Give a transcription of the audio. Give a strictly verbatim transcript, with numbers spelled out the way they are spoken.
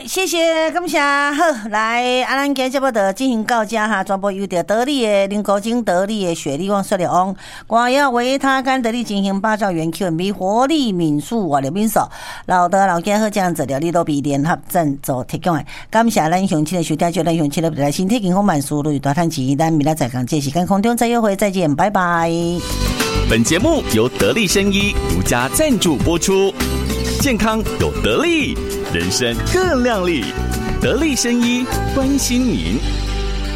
谢谢感谢。好，来啊，咱今节目就进行到这哈，全部由着得力的林国金、得力的雪莉旺、雪莉旺、广药维他甘得力进行八兆元 Q M B 活力民宿瓦料民宿，老的老家好这样子料理都比联合赞助提供的。感谢咱乡亲的收听，就咱乡亲的来身体健康万事如意大赚钱，咱明仔载讲这时间空中再约会，再见，拜拜。 本节目由得力生医独家赞助播出，健康有得力，人生更亮丽。得力生医关心您。